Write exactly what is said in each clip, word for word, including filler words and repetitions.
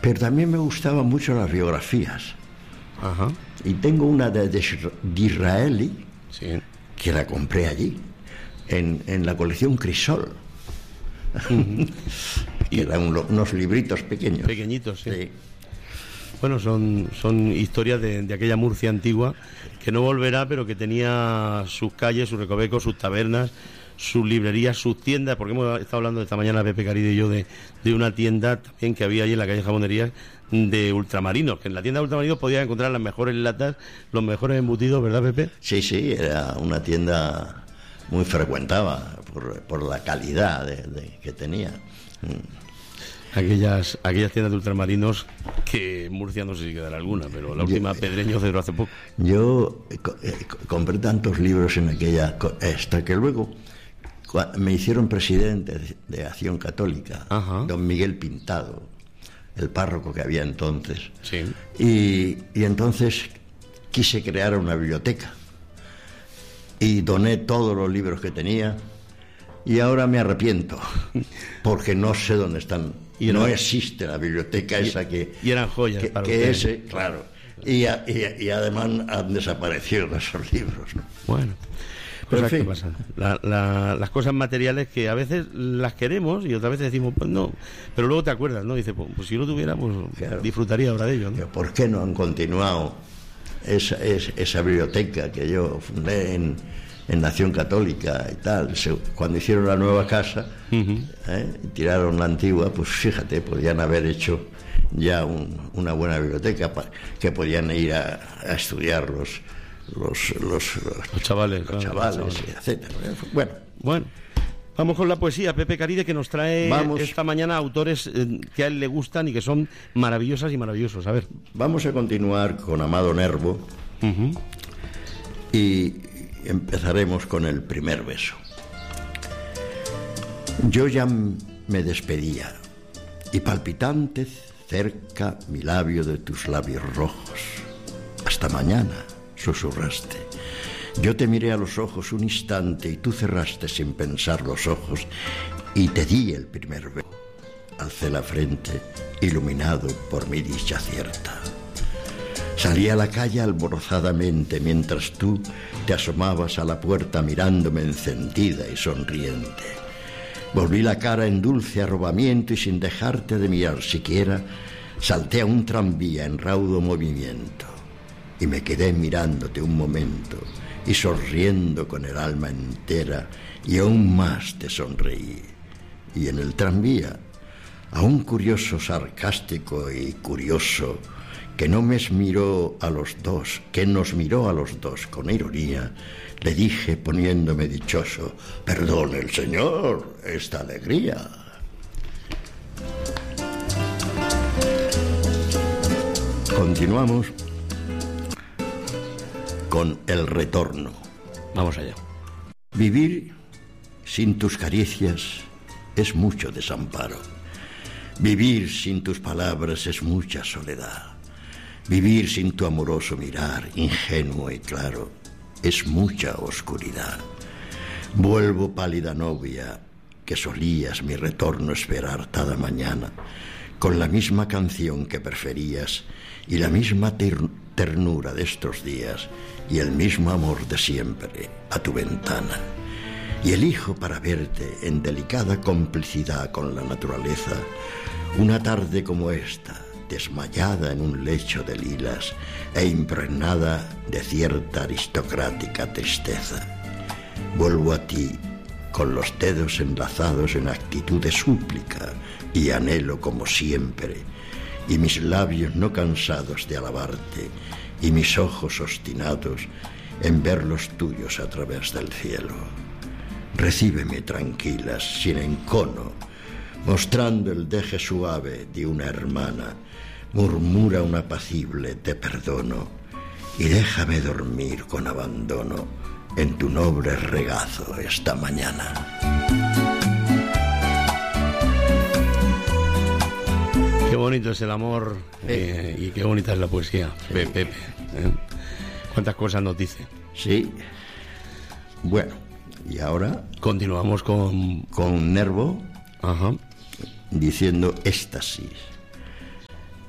Pero también me gustaban mucho las biografías. Ajá. Y tengo una de, de Disraeli, Sí. que la compré allí, en, en la colección Crisol. Uh-huh. Y eran un, unos libritos pequeños. Pequeñitos, sí. Sí. Bueno, son, son historias de, de aquella Murcia antigua que no volverá, pero que tenía sus calles, sus recovecos, sus tabernas, sus librerías, sus tiendas, porque hemos estado hablando esta mañana, Pepe Caride y yo, de, de una tienda también que había allí en la calle Jabonerías de ultramarinos, que en la tienda de ultramarinos podías encontrar las mejores latas, los mejores embutidos, ¿verdad, Pepe? Sí, sí, era una tienda muy frecuentada por, por la calidad de, de, que tenía. Aquellas, aquellas tiendas de ultramarinos que en Murcia no sé si quedará alguna, pero la última yo, Pedreño cerró hace poco. Yo eh, compré tantos libros en aquella, hasta que luego me hicieron presidente de, de Acción Católica. Ajá. Don Miguel Pintado, el párroco que había entonces. Sí. Y, y entonces quise crear una biblioteca y doné todos los libros que tenía, y ahora me arrepiento porque no sé dónde están. Y no existe la biblioteca y, esa que y eran joyas que, para que ese, claro, y, a, y, y además han desaparecido esos libros, ¿no? Bueno, cosas que pasan. La, la, las cosas materiales que a veces las queremos y otras veces decimos, pues no, pero luego te acuerdas, ¿no? Dices, pues, pues si lo tuviera, pues claro, disfrutaría ahora de ello, ¿no? ¿Por qué no han continuado esa, esa, esa biblioteca que yo fundé en, en Nación Católica y tal? Se, cuando hicieron la nueva casa, uh-huh. ¿eh? y tiraron la antigua, pues fíjate, podían haber hecho ya un, una buena biblioteca para, que podían ir a, a estudiar los los, los, los, los chavales, los claro, chavales, los chavales. etcétera. Bueno, bueno. Vamos con la poesía, Pepe Caride, que nos trae Vamos. esta mañana autores eh, que a él le gustan y que son maravillosas y maravillosos. A ver. Vamos a continuar con Amado Nervo, uh-huh. y empezaremos con el primer beso. Yo ya me despedía, y palpitante cerca mi labio de tus labios rojos. Hasta mañana, susurraste. Yo te miré a los ojos un instante y tú cerraste sin pensar los ojos y te di el primer beso. Alcé la frente, iluminado por mi dicha cierta. Salí a la calle alborozadamente mientras tú te asomabas a la puerta mirándome encendida y sonriente. Volví la cara en dulce arrobamiento y sin dejarte de mirar siquiera, salté a un tranvía en raudo movimiento y me quedé mirándote un momento y sonriendo con el alma entera, y aún más te sonreí. Y en el tranvía, a un curioso sarcástico y curioso que no me miró a los dos, que nos miró a los dos con ironía, le dije poniéndome dichoso: perdone el Señor esta alegría. Continuamos con El retorno. Vamos allá. Vivir sin tus caricias es mucho desamparo. Vivir sin tus palabras es mucha soledad. Vivir sin tu amoroso mirar, ingenuo y claro, es mucha oscuridad. Vuelvo, pálida novia, que solías mi retorno esperar cada mañana, con la misma canción que preferías y la misma ter- ternura de estos días y el mismo amor de siempre a tu ventana. Y elijo para verte en delicada complicidad con la naturaleza una tarde como esta, desmayada en un lecho de lilas e impregnada de cierta aristocrática tristeza. Vuelvo a ti con los dedos enlazados en actitud de súplica y anhelo como siempre, y mis labios no cansados de alabarte, y mis ojos obstinados en ver los tuyos a través del cielo. Recíbeme tranquilas, sin encono, mostrando el deje suave de una hermana, murmura un apacible te perdono, y déjame dormir con abandono en tu noble regazo esta mañana. Qué bonito es el amor, eh, y qué bonita es la poesía, sí. Pepe. ¿eh? ¿Cuántas cosas nos dice? Sí. Bueno, y ahora continuamos con con Nervo. Ajá. Diciendo éxtasis.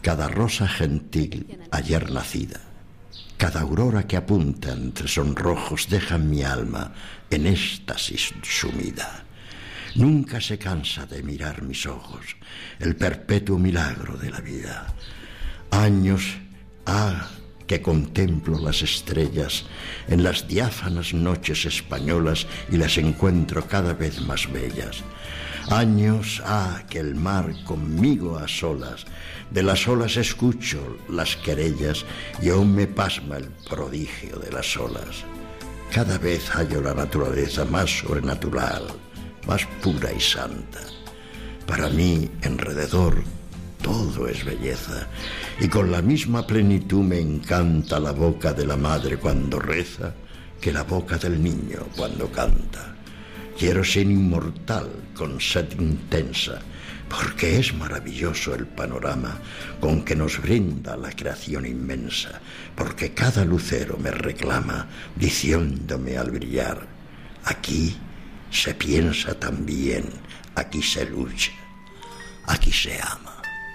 cada rosa gentil ayer nacida, cada aurora que apunta entre sonrojos deja en mi alma en éxtasis sumida. Nunca se cansa de mirar mis ojos el perpetuo milagro de la vida. Años ha que contemplo las estrellas en las diáfanas noches españolas y las encuentro cada vez más bellas. Años ha que el mar conmigo a solas, de las olas escucho las querellas y aún me pasma el prodigio de las olas. Cada vez hallo la naturaleza más sobrenatural, más pura y santa. Para mí, enrededor, todo es belleza, y con la misma plenitud me encanta la boca de la madre cuando reza que la boca del niño cuando canta. Quiero ser inmortal con sed intensa, porque es maravilloso el panorama con que nos brinda la creación inmensa, porque cada lucero me reclama, diciéndome al brillar: aquí se piensa también, aquí se lucha, aquí se ama.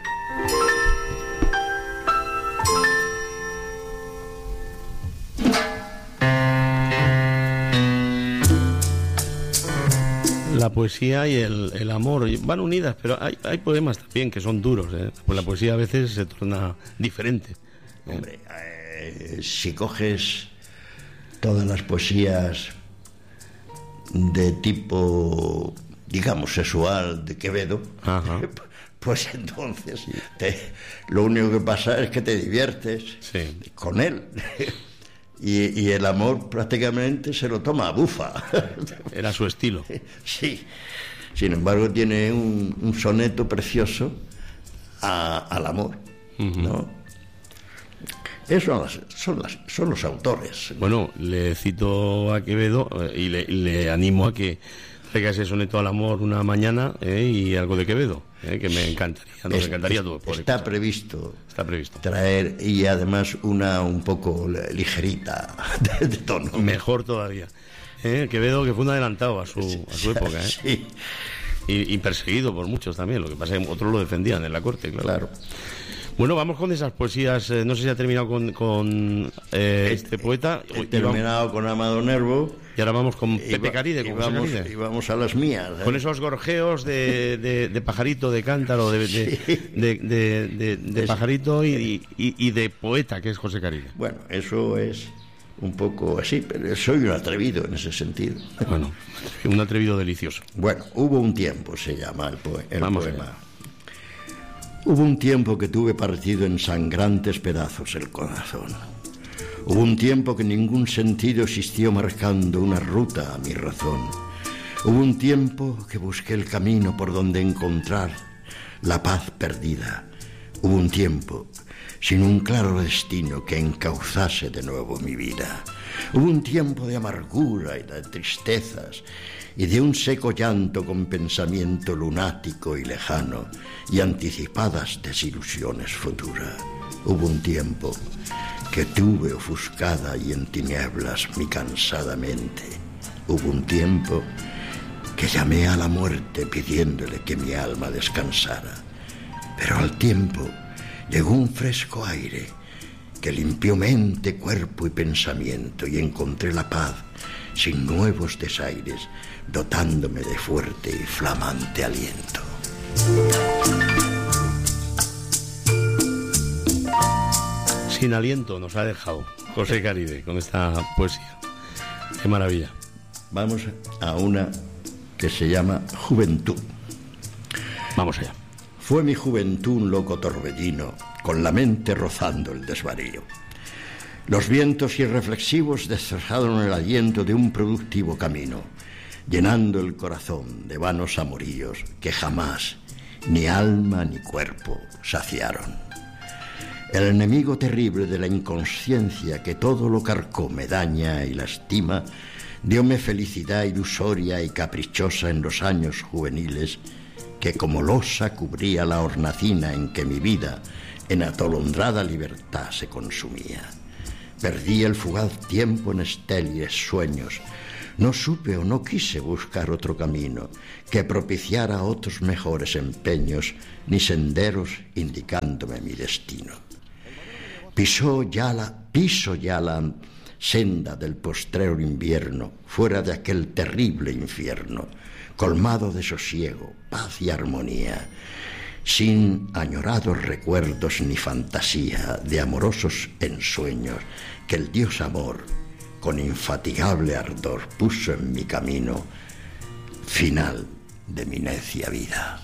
La poesía y el, el amor van unidas, pero hay, hay poemas también que son duros, ¿eh? Pues la poesía a veces se torna diferente, ¿eh? Hombre, eh, si coges todas las poesías de tipo, digamos, sexual de Quevedo, ajá, pues entonces te, lo único que pasa es que te diviertes, sí, con él. Y, y el amor prácticamente se lo toma a bufa. Era su estilo. Sí. Sin embargo, tiene un, un soneto precioso a, al amor, uh-huh, ¿no? Esos son, las, son, las, son los autores. Bueno, le cito a Quevedo y le, le animo a que traiga ese soneto al amor una mañana, ¿eh? Y algo de Quevedo, ¿eh? Que me encantaría. Nos es, encantaría todo. Está previsto, está previsto traer, y además una un poco ligerita de, de tono. Mejor todavía. ¿Eh? Quevedo, que fue un adelantado a su, a su época, ¿eh? Sí. Y, y perseguido por muchos también. Lo que pasa es que otros lo defendían en la corte, claro. Claro. Bueno, vamos con esas poesías. Eh, no sé si ha terminado con, con eh, este poeta. He terminado vamos, con Amado Nervo. Y ahora vamos con Pepe va, Caride. Y vamos, y vamos a las mías, ¿eh? Con esos gorjeos de, de, de pajarito, de cántaro, de, de, sí, de, de, de, de pajarito y, y, y de poeta, que es José Caride. Bueno, eso es un poco así, pero soy un atrevido en ese sentido. Bueno, un atrevido delicioso. Bueno, hubo un tiempo, se llama el, poe el vamos poema. Allá. Hubo un tiempo que tuve partido en sangrantes pedazos el corazón. Hubo un tiempo que ningún sentido existió marcando una ruta a mi razón. Hubo un tiempo que busqué el camino por donde encontrar la paz perdida. Hubo un tiempo sin un claro destino que encauzase de nuevo mi vida. Hubo un tiempo de amargura y de tristezas y de un seco llanto con pensamiento lunático y lejano y anticipadas desilusiones futuras. Hubo un tiempo que tuve ofuscada y en tinieblas mi cansada mente. Hubo un tiempo que llamé a la muerte pidiéndole que mi alma descansara. Pero al tiempo llegó un fresco aire que limpió mente, cuerpo y pensamiento y encontré la paz sin nuevos desaires, dotándome de fuerte y flamante aliento. Sin aliento nos ha dejado José Caride con esta poesía. Qué maravilla. Vamos a una que se llama Juventud. Vamos allá. Fue mi juventud un loco torbellino, con la mente rozando el desvarío. Los vientos irreflexivos destrozaron el aliento de un productivo camino, llenando el corazón de vanos amoríos que jamás ni alma ni cuerpo saciaron. El enemigo terrible de la inconsciencia que todo lo carcome, daña y lastima, dióme felicidad ilusoria y caprichosa en los años juveniles, que como losa cubría la hornacina en que mi vida en atolondrada libertad se consumía. Perdí el fugaz tiempo en estériles sueños, No supe o no quise buscar otro camino que propiciara otros mejores empeños, ni senderos indicándome mi destino. Pisó ya la, piso ya la senda del postrero invierno, fuera de aquel terrible infierno, colmado de sosiego, paz y armonía, sin añorados recuerdos ni fantasía de amorosos ensueños que el Dios amor con infatigable ardor puso en mi camino, final de mi necia vida.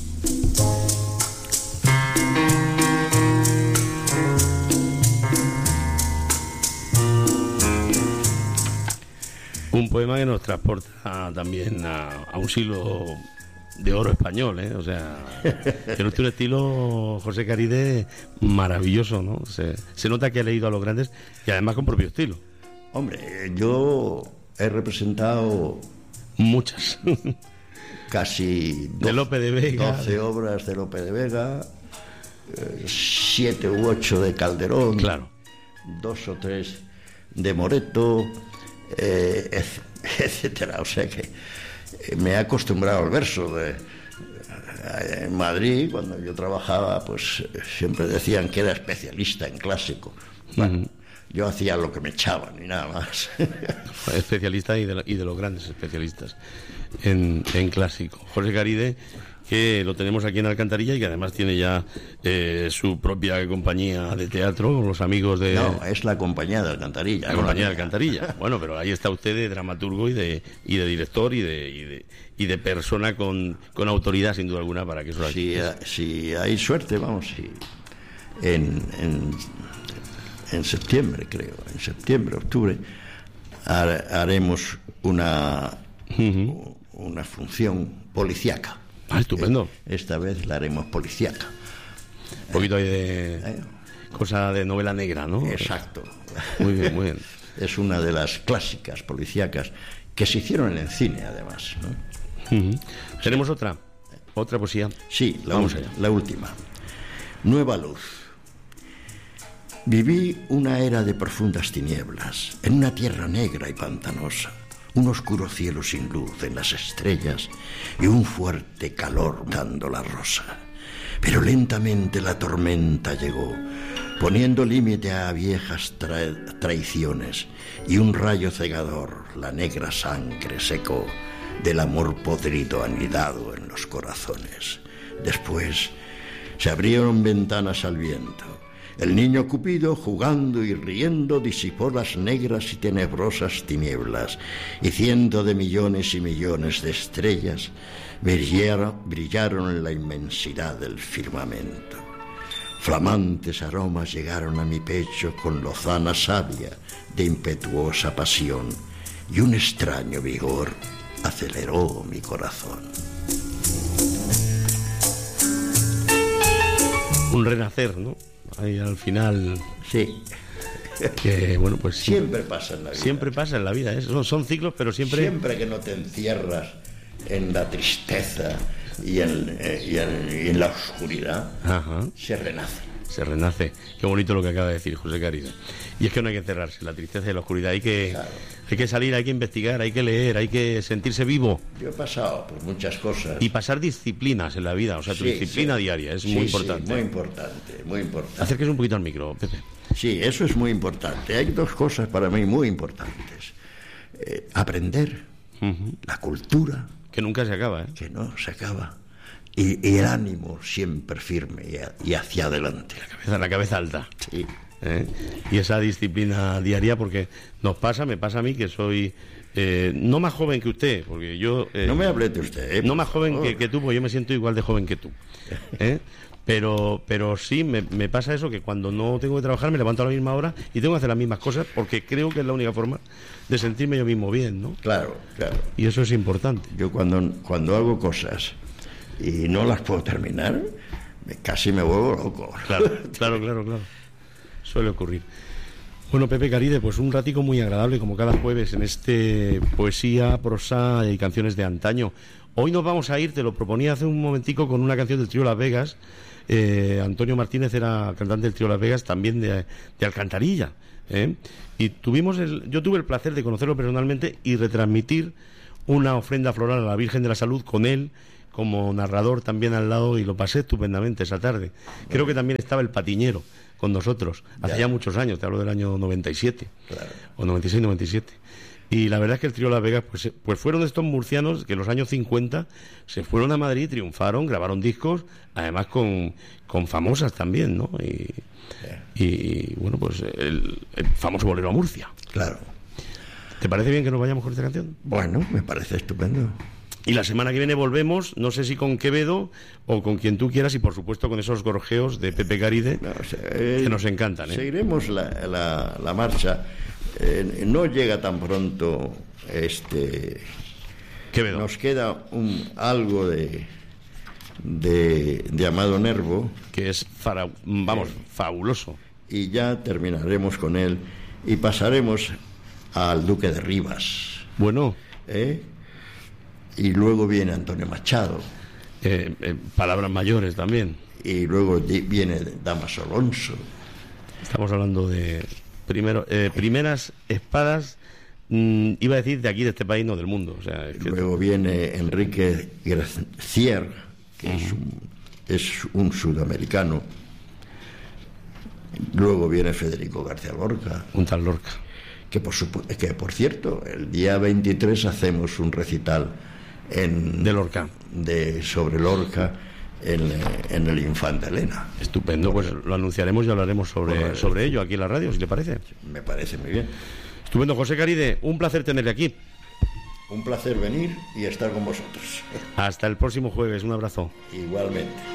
Un poema que nos transporta también a, a un siglo de oro español, ¿eh? O sea, que no tiene un estilo, José Caride, maravilloso, ¿no? Se, se nota que ha leído a los grandes y además con propio estilo. Hombre, yo he representado muchas, casi doce, de Lope de Vega, doce obras de Lope de Vega, eh, siete u ocho de Calderón, claro, dos o tres de Moreto, eh, etcétera. O sea que me he acostumbrado al verso. De, en Madrid, cuando yo trabajaba, pues siempre decían que era especialista en clásico. Bueno, uh-huh. Yo hacía lo que me echaban y nada más. Especialista y de, y de los grandes especialistas en, en clásico. José Caride, que lo tenemos aquí en Alcantarilla y que además tiene ya eh, su propia compañía de teatro con los amigos de... No, es la compañía de Alcantarilla. La no compañía la de Alcantarilla. Bueno, pero ahí está usted de dramaturgo y de, y de director y de, y de, y de persona con, con autoridad, sin duda alguna, para que eso... Si, si hay suerte, vamos, si en... en en septiembre, creo, en septiembre, octubre, haremos una, uh-huh. una función policíaca. Ah, estupendo. Esta vez la haremos policíaca. Un poquito ahí de ¿Eh? cosa de novela negra, ¿no? Exacto. Muy bien, muy bien. Es una de las clásicas policíacas que se hicieron en el cine, además, ¿no? Uh-huh. ¿Tenemos otra? ¿Otra poesía? Sí, la, Vamos un, allá. la última. Nueva luz. Viví una era de profundas tinieblas, en una tierra negra y pantanosa, un oscuro cielo sin luz en las estrellas y un fuerte calor dando la rosa. Pero lentamente la tormenta llegó, poniendo límite a viejas tra- traiciones, y un rayo cegador la negra sangre secó del amor podrido anidado en los corazones. Después se abrieron ventanas al viento. El niño Cupido, jugando y riendo, disipó las negras y tenebrosas tinieblas, y cientos de millones y millones de estrellas brillaron, brillaron en la inmensidad del firmamento. Flamantes aromas llegaron a mi pecho con lozana savia de impetuosa pasión, y un extraño vigor aceleró mi corazón. Un renacer, ¿no? Ahí al final, sí, que bueno, pues siempre pasa en la vida. Siempre pasa en la vida, ¿eh? son, son ciclos, pero siempre siempre que no te encierras en la tristeza y en, y en, y en la oscuridad, Ajá. se renace. Se renace. Qué bonito lo que acaba de decir José Caride. Y es que no hay que encerrarse en la tristeza y la oscuridad. Hay que, claro. hay que salir, hay que investigar, hay que leer, hay que sentirse vivo. Yo he pasado por muchas cosas. Y pasar disciplinas en la vida, o sea, tu sí, disciplina sí. diaria es sí, muy importante. Sí, muy importante, muy importante. Acérquese un poquito al micro, Pepe. Sí, eso es muy importante. Hay dos cosas para mí muy importantes. Eh, aprender, uh-huh. la cultura. Que nunca se acaba, ¿eh? Que no se acaba. Y, y el ánimo siempre firme y, a, y hacia adelante. La cabeza, la cabeza alta. Sí. ¿Eh? Y esa disciplina diaria, porque nos pasa, me pasa a mí que soy eh, no más joven que usted, porque yo... Eh, no me hable de usted. Eh, no más joven que, que tú, porque yo me siento igual de joven que tú. ¿Eh? Pero, pero sí, me, me pasa eso, que cuando no tengo que trabajar me levanto a la misma hora y tengo que hacer las mismas cosas, porque creo que es la única forma de sentirme yo mismo bien, ¿no? Claro, claro. Y eso es importante. Yo cuando, cuando hago cosas y no las puedo terminar, me, casi me vuelvo loco. Claro, claro, claro, claro. Suele ocurrir. Bueno, Pepe Caride, pues un ratico muy agradable como cada jueves en este poesía, prosa y canciones de antaño. Hoy nos vamos a ir, te lo proponía hace un momentico, con una canción del trío Las Vegas. eh, Antonio Martínez era cantante del trío Las Vegas, también de, de Alcantarilla, ¿eh? Y tuvimos el, yo tuve el placer de conocerlo personalmente y retransmitir una ofrenda floral a la Virgen de la Salud con él como narrador también al lado, y lo pasé estupendamente esa tarde. Creo que también estaba el Patiñero con nosotros, hace ya, ya muchos años, te hablo del año noventa y siete, claro. O noventa y seis, noventa y siete. Y la verdad es que el trío Las Vegas pues, pues fueron de estos murcianos que en los años cincuenta se fueron a Madrid, triunfaron, grabaron discos, además con, con famosas también, ¿no? Y, sí. y bueno, pues el, el famoso Bolero a Murcia. Claro. ¿Te parece bien que nos vayamos con esta canción? Bueno, me parece estupendo. Y la semana que viene volvemos, no sé si con Quevedo o con quien tú quieras, y por supuesto con esos gorjeos de Pepe Caride, no, o sea, eh, que nos encantan, ¿eh? Seguiremos la, la, la marcha. Eh, no llega tan pronto este Quevedo. Nos queda un, algo de, de de Amado Nervo, que es fara, vamos, eh, fabuloso. Y ya terminaremos con él y pasaremos al Duque de Rivas. Bueno. ¿Eh? Y luego viene Antonio Machado. Eh, eh, palabras mayores también. Y luego viene Damaso Alonso. Estamos hablando de primero eh, primeras espadas, mmm, iba a decir de aquí, de este país, no del mundo. O sea, es que... Luego viene Enrique Gracier, que uh-huh. es, un, es un sudamericano. Luego viene Federico García Lorca. Un tal Lorca. Que por, supu- que por cierto, el día veintitrés hacemos un recital en, de Lorca, de, sobre Lorca en, en el Infante Elena. Estupendo, pues lo anunciaremos y hablaremos sobre, bueno, sobre ello aquí en la radio, si te parece. Me parece muy bien. Estupendo, José Caride, un placer tenerle aquí. Un placer venir y estar con vosotros. Hasta el próximo jueves, un abrazo. Igualmente.